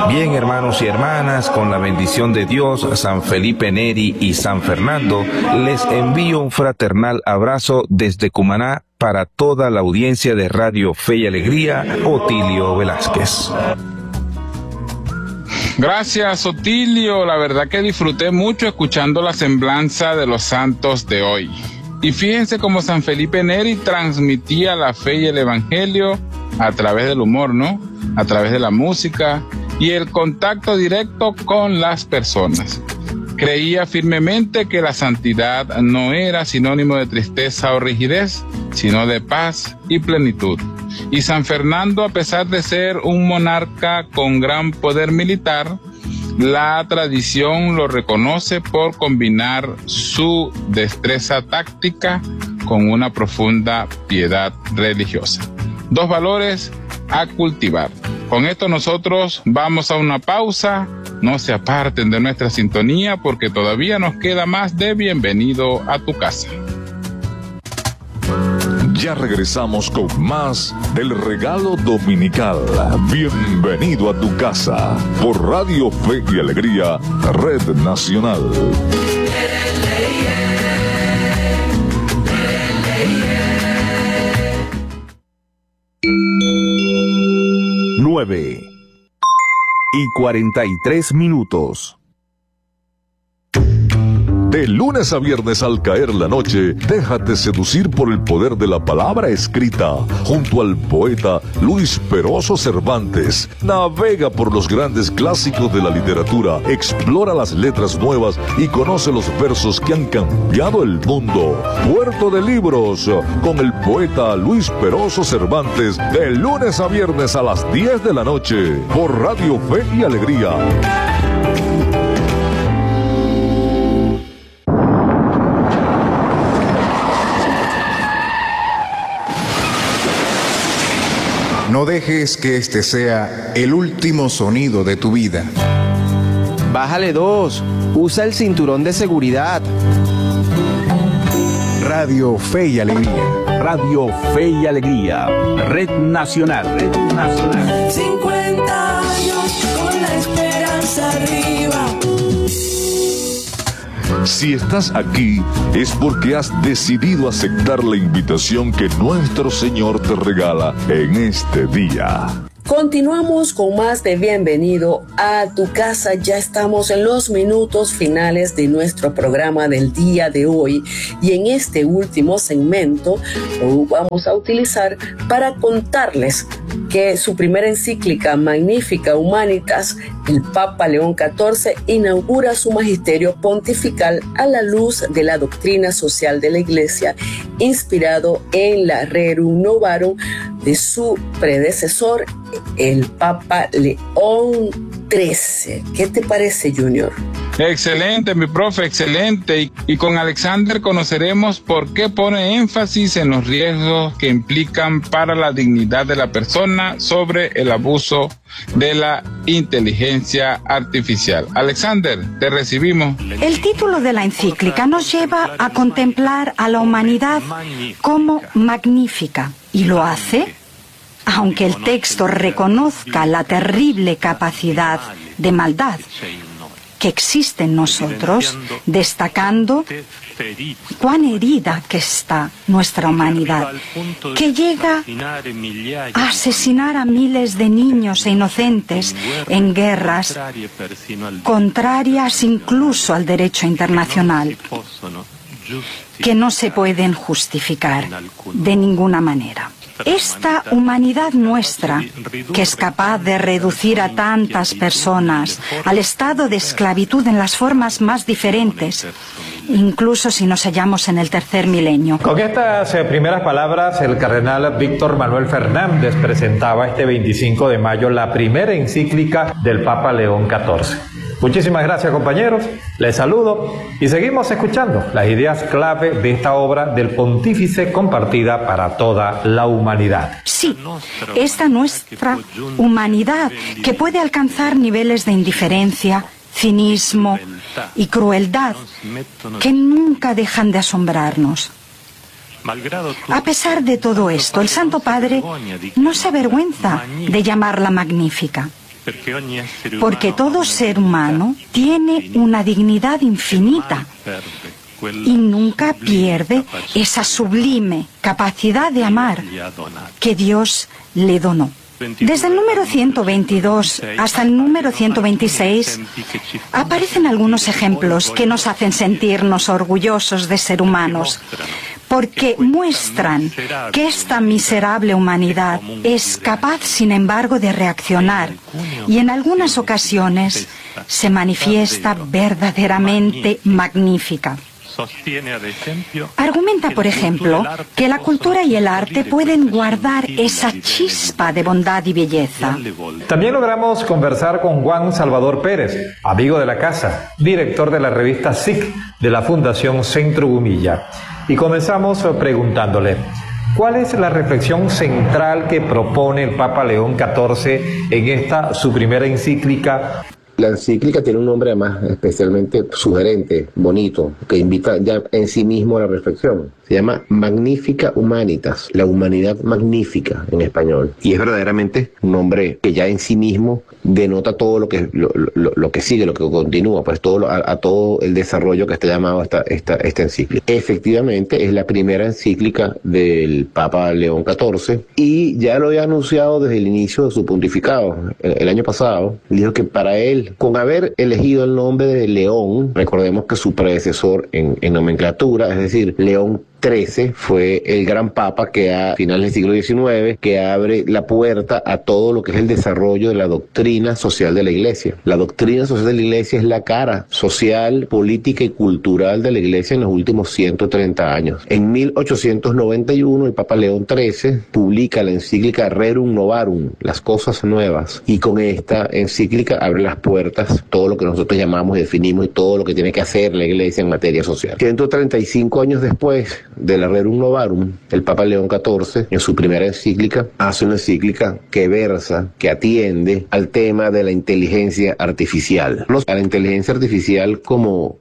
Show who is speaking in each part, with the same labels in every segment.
Speaker 1: Bien, hermanos y hermanas, con la bendición de Dios, San Felipe Neri y San Fernando, les envío un fraternal abrazo desde Cumaná para toda la audiencia de Radio Fe y Alegría, Otilio Velázquez.
Speaker 2: Gracias, Otilio. La verdad que disfruté mucho escuchando la semblanza de los santos de hoy. Y fíjense cómo San Felipe Neri transmitía la fe y el evangelio a través del humor, ¿no? A través de la música y el contacto directo con las personas. Creía firmemente que la santidad no era sinónimo de tristeza o rigidez, sino de paz y plenitud. Y San Fernando, a pesar de ser un monarca con gran poder militar, la tradición lo reconoce por combinar su destreza táctica con una profunda piedad religiosa. Dos valores a cultivar. Con esto nosotros vamos a una pausa. No se aparten de nuestra sintonía porque todavía nos queda más de Bienvenido a tu casa.
Speaker 3: Ya regresamos con más del regalo dominical. Bienvenido a tu casa por Radio Fe y Alegría, Red Nacional.
Speaker 4: 9:43.
Speaker 3: De lunes a viernes al caer la noche, déjate seducir por el poder de la palabra escrita. Junto al poeta Luis Peroso Cervantes, navega por los grandes clásicos de la literatura, explora las letras nuevas y conoce los versos que han cambiado el mundo. Puerto de Libros, con el poeta Luis Peroso Cervantes, de lunes a viernes a las 10 de la noche, por Radio Fe y Alegría.
Speaker 5: No dejes que este sea el último sonido de tu vida.
Speaker 6: Bájale 2. Usa el cinturón de seguridad.
Speaker 5: Radio Fe y Alegría.
Speaker 4: Radio Fe y Alegría. Red Nacional. Red Nacional.
Speaker 7: 50 años con la esperanza arriba.
Speaker 3: Si estás aquí, es porque has decidido aceptar la invitación que nuestro Señor te regala en este día.
Speaker 8: Continuamos con más de Bienvenido a tu casa. Ya estamos en los minutos finales de nuestro programa del día de hoy y en este último segmento lo vamos a utilizar para contarles que su primera encíclica Magnificat Humanitas, el Papa León XIV, inaugura su magisterio pontifical a la luz de la doctrina social de la Iglesia, inspirado en la Rerum Novarum de su predecesor, el Papa León XIII. ¿Qué te parece, Junior?
Speaker 2: Excelente, mi profe, excelente. Y con Alexander conoceremos por qué pone énfasis en los riesgos que implican para la dignidad de la persona sobre el abuso de la inteligencia artificial. Alexander, te recibimos.
Speaker 9: El título de la encíclica nos lleva a contemplar a la humanidad como magnífica, y lo hace aunque el texto reconozca la terrible capacidad de maldad que existe en nosotros, destacando cuán herida que está nuestra humanidad, que llega a asesinar a miles de niños e inocentes en guerras contrarias incluso al derecho internacional, que no se pueden justificar de ninguna manera. Esta humanidad nuestra, que es capaz de reducir a tantas personas al estado de esclavitud en las formas más diferentes, incluso si nos hallamos en el tercer milenio.
Speaker 10: Con estas primeras palabras, el cardenal Víctor Manuel Fernández presentaba este 25 de mayo la primera encíclica del Papa León XIV. Muchísimas gracias, compañeros, les saludo y seguimos escuchando las ideas clave de esta obra del pontífice compartida para toda la humanidad.
Speaker 9: Sí, esta nuestra humanidad que puede alcanzar niveles de indiferencia, cinismo y crueldad que nunca dejan de asombrarnos. A pesar de todo esto, el Santo Padre no se avergüenza de llamarla magnífica. Porque todo ser humano tiene una dignidad infinita y nunca pierde esa sublime capacidad de amar que Dios le donó. Desde el número 122 hasta el número 126 aparecen algunos ejemplos que nos hacen sentirnos orgullosos de ser humanos, porque muestran que esta miserable humanidad es capaz, sin embargo, de reaccionar y en algunas ocasiones se manifiesta verdaderamente magnífica. Argumenta, por ejemplo, que la cultura y el arte pueden guardar esa chispa de bondad y belleza.
Speaker 10: También logramos conversar con Juan Salvador Pérez, amigo de la casa, director de la revista SIC de la Fundación Centro Gumilla. Y comenzamos preguntándole, ¿cuál es la reflexión central que propone el Papa León XIV en esta su primera encíclica?
Speaker 11: La encíclica tiene un nombre además especialmente sugerente, bonito, que invita ya en sí mismo a la reflexión. Se llama Magnifica Humanitas, la humanidad magnífica en español. Y es verdaderamente un nombre que ya en sí mismo denota todo lo que sigue, lo que continúa, pues a todo el desarrollo que está llamado esta encíclica. Efectivamente, es la primera encíclica del Papa León XIV y ya lo había anunciado desde el inicio de su pontificado. El año pasado dijo que para él, con haber elegido el nombre de León, recordemos que su predecesor en nomenclatura, es decir, León XIII fue el gran papa que a finales del siglo XIX que abre la puerta a todo lo que es el desarrollo de la doctrina social de la Iglesia. La doctrina social de la Iglesia es la cara social, política y cultural de la Iglesia en los últimos 130 años. En 1891 el Papa León XIII publica la encíclica Rerum Novarum, las cosas nuevas, y con esta encíclica abre las puertas todo lo que nosotros llamamos y definimos y todo lo que tiene que hacer la Iglesia en materia social. 135 años después de la Rerum Novarum, el Papa León XIV, en su primera encíclica, hace una encíclica que versa, que atiende al tema de la inteligencia artificial. A la inteligencia artificial como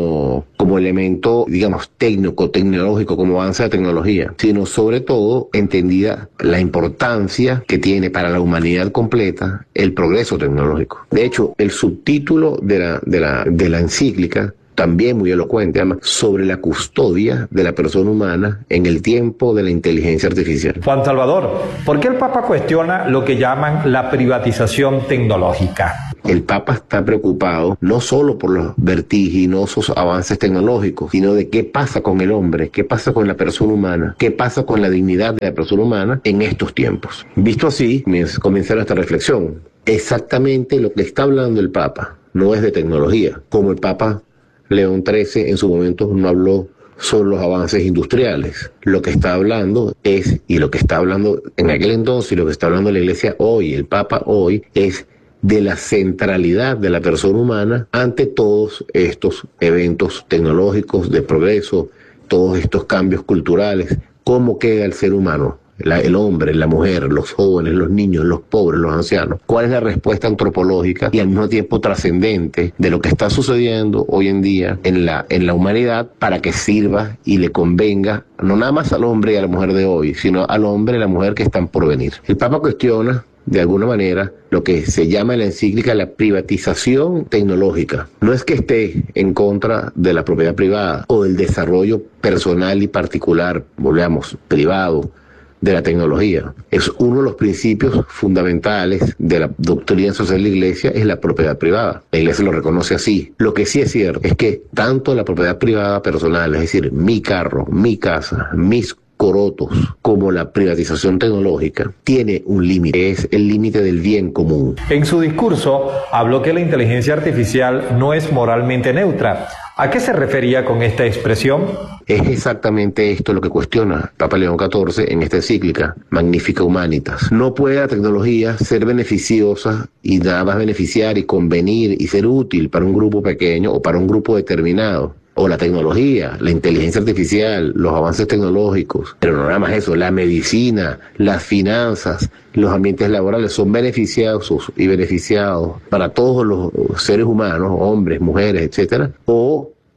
Speaker 11: elemento, digamos, tecnológico, como avance de tecnología, sino sobre todo entendida la importancia que tiene para la humanidad completa el progreso tecnológico. De hecho, el subtítulo de la encíclica también muy elocuente, además, sobre la custodia de la persona humana en el tiempo de la inteligencia artificial.
Speaker 10: Juan Salvador, ¿por qué el Papa cuestiona lo que llaman la privatización tecnológica?
Speaker 11: El Papa está preocupado no solo por los vertiginosos avances tecnológicos, sino de qué pasa con el hombre, qué pasa con la persona humana, qué pasa con la dignidad de la persona humana en estos tiempos. Visto así, comienza esta reflexión. Exactamente lo que está hablando el Papa no es de tecnología, como el Papa León XIII en su momento no habló sobre los avances industriales. Lo que está hablando y lo que está hablando en aquel entonces y lo que está hablando la Iglesia hoy, el Papa hoy, es de la centralidad de la persona humana ante todos estos eventos tecnológicos de progreso, todos estos cambios culturales. ¿Cómo queda el ser humano? El hombre, la mujer, los jóvenes, los niños, los pobres, los ancianos. ¿Cuál es la respuesta antropológica y al mismo tiempo trascendente de lo que está sucediendo hoy en día en la humanidad para que sirva y le convenga no nada más al hombre y a la mujer de hoy, sino al hombre y la mujer que están por venir? El Papa cuestiona de alguna manera lo que se llama en la encíclica la privatización tecnológica. No es que esté en contra de la propiedad privada o del desarrollo personal y particular, volvamos, privado, de la tecnología. Es uno de los principios fundamentales de la doctrina social de la Iglesia, es la propiedad privada. La Iglesia lo reconoce así. Lo que sí es cierto es que tanto la propiedad privada personal, es decir, mi carro, mi casa, mis corotos, como la privatización tecnológica, tiene un límite, es el límite del bien común.
Speaker 10: En su discurso habló que la inteligencia artificial no es moralmente neutra. ¿A qué se refería con esta expresión?
Speaker 11: Es exactamente esto lo que cuestiona Papa León XIV en esta encíclica, Magnifica Humanitas. No puede la tecnología ser beneficiosa y nada más beneficiar y convenir y ser útil para un grupo pequeño o para un grupo determinado. O la tecnología, la inteligencia artificial, los avances tecnológicos, pero no nada más eso, la medicina, las finanzas, los ambientes laborales son beneficiosos y beneficiados para todos los seres humanos, hombres, mujeres, etcétera, o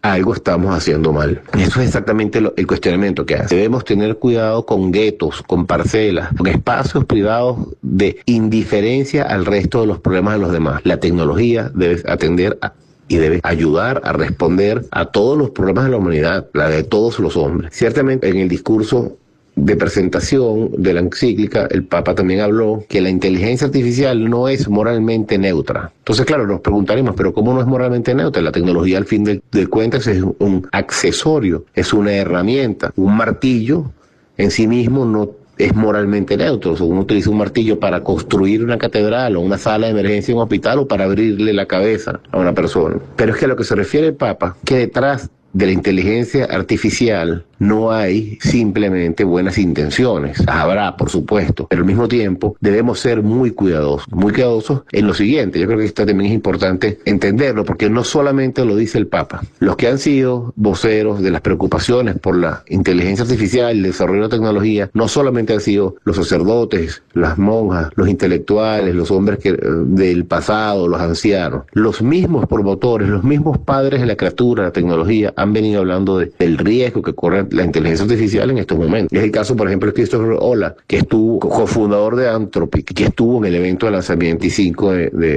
Speaker 11: algo estamos haciendo mal. Eso es exactamente el cuestionamiento que hace. Debemos tener cuidado con guetos, con parcelas, con espacios privados de indiferencia al resto de los problemas de los demás. La tecnología debe atender y debe ayudar a responder a todos los problemas de la humanidad, la de todos los hombres. Ciertamente, en el discurso de presentación de la encíclica, el Papa también habló que la inteligencia artificial no es moralmente neutra. Entonces, claro, nos preguntaremos, pero ¿cómo no es moralmente neutra? La tecnología, al fin de cuentas, es un accesorio, es una herramienta. Un martillo en sí mismo no es moralmente neutro. O sea, uno utiliza un martillo para construir una catedral o una sala de emergencia en un hospital o para abrirle la cabeza a una persona. Pero es que a lo que se refiere el Papa, que detrás de la inteligencia artificial no hay simplemente buenas intenciones. Las habrá, por supuesto, pero al mismo tiempo debemos ser muy cuidadosos en lo siguiente. Yo creo que esto también es importante entenderlo, porque no solamente lo dice el Papa. Los que han sido voceros de las preocupaciones por la inteligencia artificial, el desarrollo de la tecnología, no solamente han sido los sacerdotes, las monjas, los intelectuales, los hombres del pasado, los ancianos. Los mismos promotores, los mismos padres de la criatura, la tecnología, han venido hablando del riesgo que corre la inteligencia artificial en estos momentos. Es el caso, por ejemplo, de Christopher Olah, que estuvo cofundador de Anthropic, que estuvo en el evento de lanzamiento 25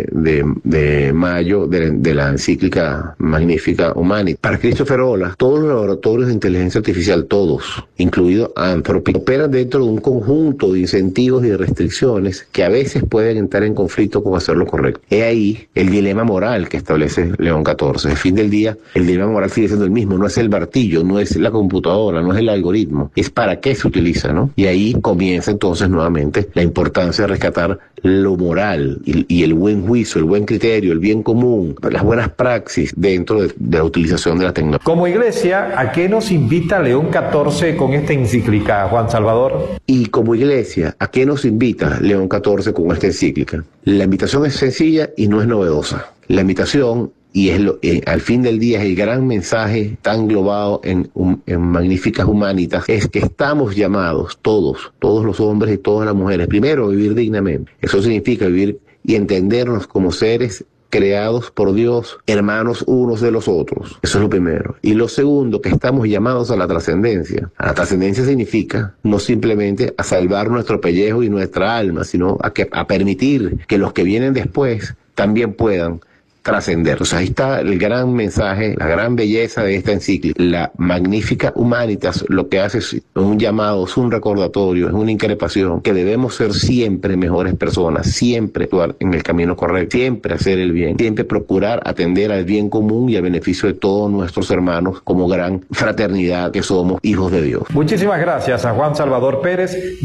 Speaker 11: de mayo de la encíclica Magnifica Humanitas. Para Christopher Olah, todos los laboratorios de inteligencia artificial, todos, incluido Anthropic, operan dentro de un conjunto de incentivos y de restricciones que a veces pueden entrar en conflicto con hacer lo correcto. He ahí el dilema moral que establece León XIV. Al fin del día, el dilema moral sigue siendo el mismo. No es el martillo, no es la computadora, no es el algoritmo, es para qué se utiliza, ¿no? Y ahí comienza entonces nuevamente la importancia de rescatar lo moral y el buen juicio, el buen criterio, el bien común, las buenas praxis dentro de la utilización de la tecnología.
Speaker 10: Como iglesia, ¿a qué nos invita León XIV con esta encíclica, Juan Salvador?
Speaker 11: Y como iglesia, ¿a qué nos invita León XIV con esta encíclica? La invitación es sencilla y no es novedosa. La invitación, y al fin del día es el gran mensaje tan globado en Magníficas Humanitas, es que estamos llamados todos los hombres y todas las mujeres, primero a vivir dignamente. Eso significa vivir y entendernos como seres creados por Dios, hermanos unos de los otros. Eso es lo primero. Y lo segundo, que estamos llamados a la trascendencia. A la trascendencia significa no simplemente a salvar nuestro pellejo y nuestra alma, sino a permitir que los que vienen después también puedan trascender. O sea, ahí está el gran mensaje, la gran belleza de esta encíclica. La Magnifica Humanitas lo que hace es un llamado, es un recordatorio, es una increpación, que debemos ser siempre mejores personas, siempre actuar en el camino correcto, siempre hacer el bien, siempre procurar atender al bien común y al beneficio de todos nuestros hermanos como gran fraternidad que somos hijos de Dios.
Speaker 10: Muchísimas gracias a Juan Salvador Pérez.